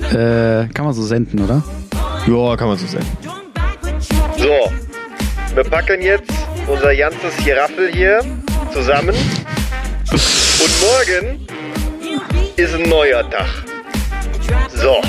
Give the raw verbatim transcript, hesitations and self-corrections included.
Äh, kann man so senden, oder? Ja, kann man so senden. So, wir packen jetzt unser ganzes Geraffel hier zusammen. Und morgen ist ein neuer Tag. So.